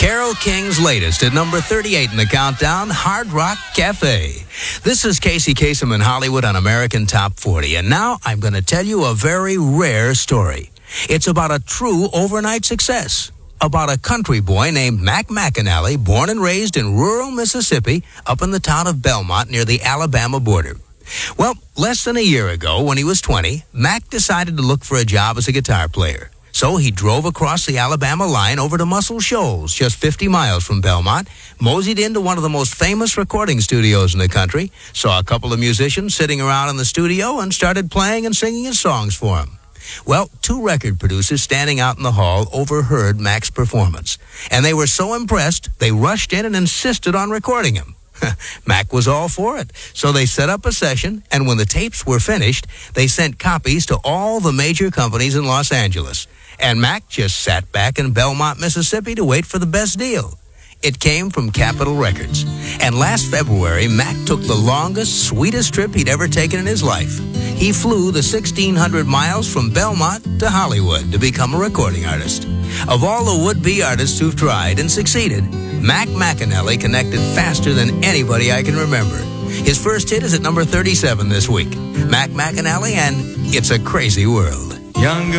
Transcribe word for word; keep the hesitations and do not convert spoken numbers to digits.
Carole King's latest at number thirty-eight in the countdown, Hard Rock Cafe. This is Casey Kasem in Hollywood on American Top forty, and now I'm going to tell you a very rare story. It's about a true overnight success, about a country boy named Mac McAnally, born and raised in rural Mississippi, up in the town of Belmont near the Alabama border. Well, less than a year ago, when he was twenty, Mac decided to look for a job as a guitar player. So he drove across the Alabama line over to Muscle Shoals, just fifty miles from Belmont, moseyed into one of the most famous recording studios in the country, saw a couple of musicians sitting around in the studio, and started playing and singing his songs for them. Well, two record producers standing out in the hall overheard Mac's performance, and they were so impressed, they rushed in and insisted on recording him. Mac was all for it, so they set up a session, and when the tapes were finished, they sent copies to all the major companies in Los Angeles. And Mac just sat back in Belmont, Mississippi to wait for the best deal. It came from Capitol Records. And last February, Mac took the longest, sweetest trip he'd ever taken in his life. He flew the sixteen hundred miles from Belmont to Hollywood to become a recording artist. Of all the would-be artists who've tried and succeeded, Mac McAnally connected faster than anybody I can remember. His first hit is at number thirty-seven this week. Mac McAnally and It's a Crazy World. Younger